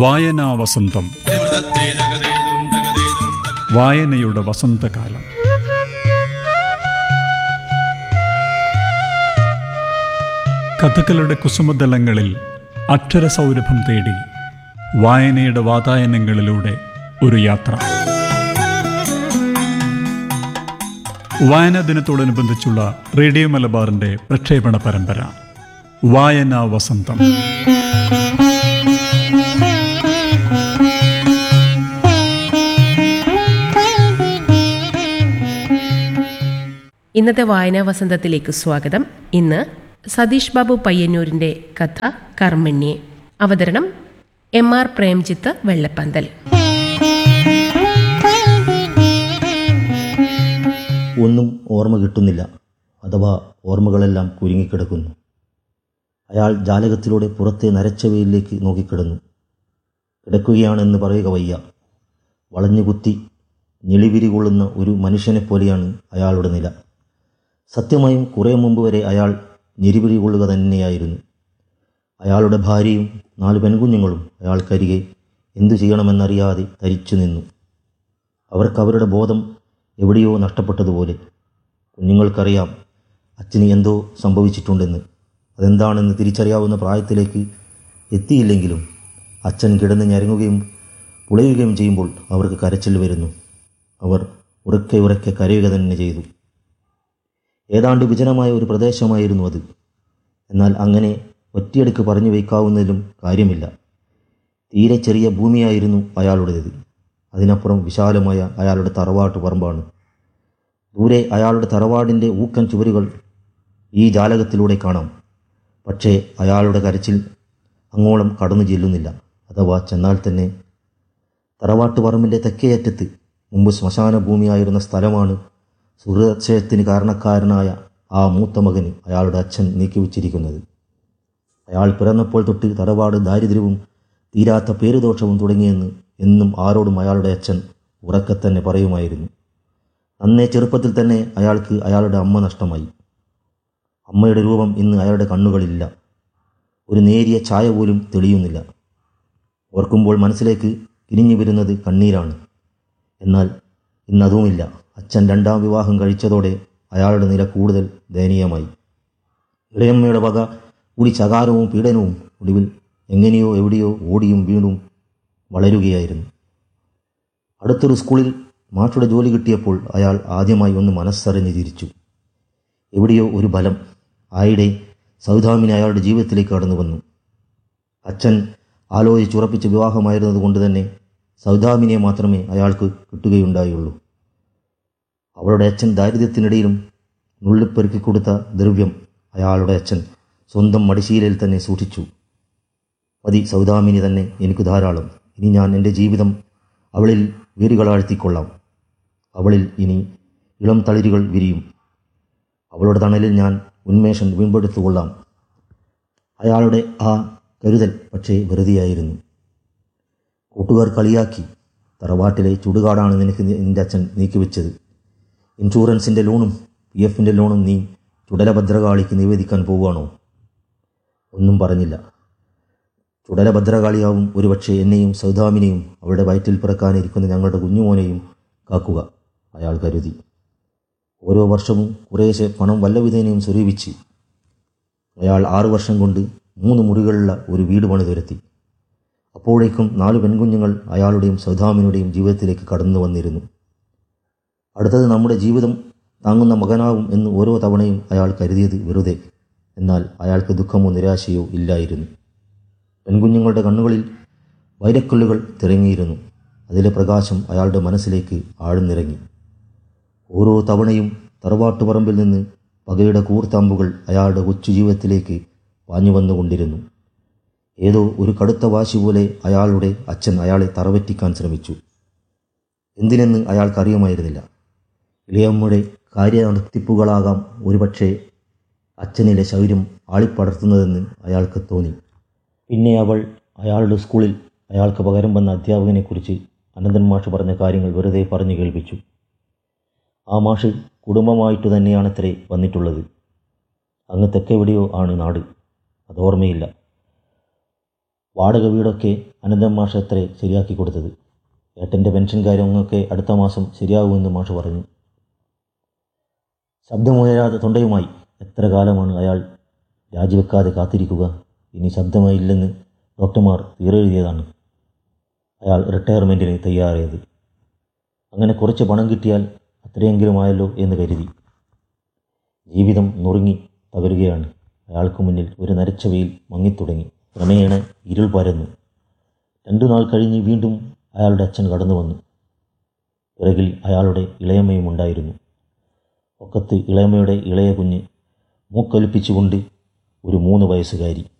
വായനാ വസന്തം. വായനയുടെ വസന്തകാലം. കഥകളുടെ കുസുമതലങ്ങളിൽ അക്ഷരസൗരഭം തേടി വായനയുടെ വാതായനങ്ങളിലൂടെ ഒരു യാത്ര. വായനാ ദിനത്തോടനുബന്ധിച്ചുള്ള റേഡിയോ മലബാറിന്റെ പ്രക്ഷേപണ പരമ്പര വായനാ വസന്തം. ഇന്നത്തെ വായനാ വസന്തത്തിലേക്ക് സ്വാഗതം. ഇന്ന് സതീഷ് ബാബു പയ്യന്നൂരിൻ്റെ കഥ കർമ്മണ്യെ. അവതരണം MR പ്രേംജിത്ത് വെള്ളപ്പന്തൽ. ഒന്നും ഓർമ്മ കിട്ടുന്നില്ല, അഥവാ ഓർമ്മകളെല്ലാം കുരുങ്ങിക്കിടക്കുന്നു. അയാൾ ജാലകത്തിലൂടെ പുറത്തെ നരച്ച വെയിലിലേക്ക് നോക്കിക്കിടന്നു. കിടക്കുകയാണെന്ന് പറയുക വയ്യ. വളഞ്ഞുകുത്തി ഞെളിവിരി കൊള്ളുന്ന ഒരു മനുഷ്യനെപ്പോലെയാണ് അയാളുടെ നില. സത്യമായും കുറേ മുമ്പ് വരെ അയാൾ ഞെരിവിരി കൊള്ളുക തന്നെയായിരുന്നു. അയാളുടെ ഭാര്യയും 4 പെൺകുഞ്ഞുങ്ങളും അയാൾക്കരികെ എന്തു ചെയ്യണമെന്നറിയാതെ തരിച്ചു നിന്നു. അവരുടെ ബോധം എവിടെയോ നഷ്ടപ്പെട്ടതുപോലെ. കുഞ്ഞുങ്ങൾക്കറിയാം അച്ഛന് എന്തോ സംഭവിച്ചിട്ടുണ്ടെന്ന്. അതെന്താണെന്ന് തിരിച്ചറിയാവുന്ന പ്രായത്തിലേക്ക് എത്തിയില്ലെങ്കിലും അച്ഛൻ കിടന്ന് ഞരങ്ങുകയും പുളയുകയും ചെയ്യുമ്പോൾ അവർക്ക് കരച്ചിൽ വരുന്നു. അവർ ഉറക്കെ കരയുക തന്നെ ചെയ്തു. ഏതാണ്ട് വിജനമായ ഒരു പ്രദേശമായിരുന്നു അത്. എന്നാൽ അങ്ങനെ ഒറ്റയടുക്ക് പറഞ്ഞു വയ്ക്കാവുന്നതിലും കാര്യമില്ല. തീരെ ചെറിയ ഭൂമിയായിരുന്നു അയാളുടേത്. അതിനപ്പുറം വിശാലമായ അയാളുടെ തറവാട്ട് പറമ്പാണ്. ദൂരെ അയാളുടെ തറവാടിൻ്റെ ഊക്കൻ ചുവരുകൾ ഈ ജാലകത്തിലൂടെ കാണാം. പക്ഷേ അയാളുടെ കരച്ചിൽ അങ്ങോളം കടന്നു ചെല്ലുന്നില്ല. അഥവാ ചെന്നാൽ തന്നെ തറവാട്ട് പറമ്പിൻ്റെ തെക്കേയറ്റത്ത് മുമ്പ് ശ്മശാന ഭൂമിയായിരുന്ന സ്ഥലമാണ് സുഹൃദക്ഷയത്തിന് കാരണക്കാരനായ ആ മൂത്ത മകന് അയാളുടെ അച്ഛൻ നീക്കിവച്ചിരിക്കുന്നത്. അയാൾ പിറന്നപ്പോൾ തൊട്ട് തറവാട് ദാരിദ്ര്യവും തീരാത്ത പേരുദോഷവും തുടങ്ങിയെന്ന് എന്നും ആരോടും അയാളുടെ അച്ഛൻ ഉറക്കെ തന്നെ പറയുമായിരുന്നു. അന്നേ ചെറുപ്പത്തിൽ തന്നെ അയാൾക്ക് അയാളുടെ അമ്മ നഷ്ടമായി. അമ്മയുടെ രൂപം ഇന്ന് അയാളുടെ കണ്ണുകളിലില്ല. ഒരു നേരിയ ഛായ പോലും തെളിയുന്നില്ല. ഓർക്കുമ്പോൾ മനസ്സിലേക്ക് കിനിഞ്ഞു വരുന്നത് കണ്ണീരാണ്. എന്നാൽ ഇന്നതുമില്ല. അച്ഛൻ 2ാം വിവാഹം കഴിച്ചതോടെ അയാളുടെ നില കൂടുതൽ ദയനീയമായി. ഇളയമ്മയുടെ വക കൂടി ചകാരവും പീഡനവും ഒടുവിൽ എങ്ങനെയോ എവിടെയോ ഓടിയും വീണും വളരുകയായിരുന്നു. അടുത്തൊരു സ്കൂളിൽ മാഷുടെ ജോലി കിട്ടിയപ്പോൾ അയാൾ ആദ്യമായി ഒന്ന് മനസ്സറിഞ്ഞ് തിരിച്ചു. എവിടെയോ ഒരു ബലം. ആയിടെ സൗദാമിനി അയാളുടെ ജീവിതത്തിലേക്ക് കടന്നു വന്നു. അച്ഛൻ ആലോചിച്ചുറപ്പിച്ച വിവാഹമായിരുന്നത് കൊണ്ട് തന്നെ സൗദാമിനിയെ മാത്രമേ അയാൾക്ക് കിട്ടുകയുണ്ടായുള്ളൂ. അവളുടെ അച്ഛൻ ദാരിദ്ര്യത്തിനിടയിലും നുള്ളിപ്പെറുക്കി കൊടുത്ത ദ്രവ്യം അയാളുടെ അച്ഛൻ സ്വന്തം മടിശീലയിൽ തന്നെ സൂക്ഷിച്ചു. മതി, സൗദാമിനി തന്നെ എനിക്ക് ധാരാളം. ഇനി ഞാൻ എൻ്റെ ജീവിതം അവളിൽ വേരുകളാഴ്ത്തിക്കൊള്ളാം. അവളിൽ ഇനി ഇളം തളിരുകൾ വിരിയും. അവളുടെ തണലിൽ ഞാൻ ഉന്മേഷം വീണ്ടെടുത്തുകൊള്ളാം. അയാളുടെ ആ കരുതൽ പക്ഷേ വെറുതെയായിരുന്നു. കൂട്ടുകാർ കളിയാക്കി, തറവാട്ടിലെ ചുടുകാടാണ് നിനക്ക് നിൻ്റെ അച്ഛൻ നീക്കിവെച്ചത്. ഇൻഷുറൻസിൻ്റെ ലോണും PF ലോണും നീ ചുടലഭദ്രകാളിക്ക് നിവേദിക്കാൻ പോവുകയാണോ? ഒന്നും പറഞ്ഞില്ല. ചുടലഭദ്രകാളിയാവും ഒരുപക്ഷെ എന്നെയും സൗദാമിനെയും അവളുടെ വയറ്റിൽ പിറക്കാനിരിക്കുന്ന ഞങ്ങളുടെ കുഞ്ഞുമോനെയും കാക്കുക, അയാൾ കരുതി. ഓരോ വർഷവും കുറേശ്ശെ പണം വല്ലവിധേനയും സ്വരൂപിച്ച് അയാൾ 6 വർഷം കൊണ്ട് 3 മുറികളുള്ള ഒരു വീട് പണിതുരത്തി. അപ്പോഴേക്കും 4 പെൺകുഞ്ഞുങ്ങൾ അയാളുടെയും സൗദാമിനുടെയും ജീവിതത്തിലേക്ക് കടന്നു വന്നിരുന്നു. അടുത്തത് നമ്മുടെ ജീവിതം താങ്ങുന്ന മകനാവും എന്ന് ഓരോ തവണയും അയാൾ കരുതിയത് വെറുതെ. എന്നാൽ അയാൾക്ക് ദുഃഖമോ നിരാശയോ ഇല്ലായിരുന്നു. പെൺകുഞ്ഞുങ്ങളുടെ കണ്ണുകളിൽ വൈരക്കല്ലുകൾ തിരങ്ങിയിരുന്നു. അതിലെ പ്രകാശം അയാളുടെ മനസ്സിലേക്ക് ആഴ്ന്നിറങ്ങി. ഓരോ തവണയും തറവാട്ടുപറമ്പിൽ നിന്ന് പകയുടെ കൂർത്താമ്പുകൾ അയാളുടെ കൊച്ചു ജീവിതത്തിലേക്ക് പാഞ്ഞു വന്നുകൊണ്ടിരുന്നു. ഏതോ ഒരു കടുത്ത വാശി പോലെ അയാളുടെ അച്ഛൻ അയാളെ തറവറ്റിക്കാൻ ശ്രമിച്ചു. എന്തിനെന്ന് അയാൾക്കറിയുമായിരുന്നില്ല. ഇളയമ്മയുടെ കാര്യനടത്തിപ്പുകളാകാം ഒരുപക്ഷെ അച്ഛനിലെ ശൗര്യം ആളിപ്പടർത്തുന്നതെന്ന് അയാൾക്ക് തോന്നി. പിന്നെ അവൾ അയാളുടെ സ്കൂളിൽ അയാൾക്ക് പകരം വന്ന അധ്യാപകനെക്കുറിച്ച് അനന്തൻ മാഷ് പറഞ്ഞ കാര്യങ്ങൾ വെറുതെ പറഞ്ഞു കേൾപ്പിച്ചു. ആ മാഷ് കുടുംബമായിട്ട് തന്നെയാണത്രേ വന്നിട്ടുള്ളത്. അങ്ങ് തെക്കെവിടെയോ ആണ് നാട്. അതോർമ്മയില്ല. വാടക വീടൊക്കെ അനന്തൻ മാഷ് അത്രേ ശരിയാക്കി കൊടുത്തത്. ഏട്ടൻ്റെ പെൻഷൻ കാര്യങ്ങളൊക്കെ അടുത്ത മാസം ശരിയാവുമെന്ന് മാഷ് പറഞ്ഞു. ശബ്ദമുയരാതെ തൊണ്ടയുമായി എത്ര കാലമാണ് അയാൾ രാജിവെക്കാതെ കാത്തിരിക്കുക? ഇനി ശബ്ദമായില്ലെന്ന് ഡോക്ടർമാർ തീരെഴുതിയതാണ്. അയാൾ റിട്ടയർമെൻറ്റിന് തയ്യാറായത്. അങ്ങനെ കുറച്ച് പണം കിട്ടിയാൽ അത്രയെങ്കിലും ആയല്ലോ എന്ന് കരുതി. ജീവിതം നുറുങ്ങി തകരുകയാണ്. അയാൾക്ക് മുന്നിൽ ഒരു നരച്ച വെയിൽ മങ്ങിത്തുടങ്ങി. ക്രമേണ ഇരുൾ പരന്നു. 2 നാൾ കഴിഞ്ഞ് വീണ്ടും അയാളുടെ അച്ഛൻ കടന്നു വന്നു. പിറകിൽ അയാളുടെ ഇളയമ്മയും ഉണ്ടായിരുന്നു. ഒക്കത്ത് ഇളയമ്മയുടെ ഇളയ കുഞ്ഞ് മൂക്കൊലിപ്പിച്ചുകൊണ്ട് ഒരു 3 വയസ്സുകാരി.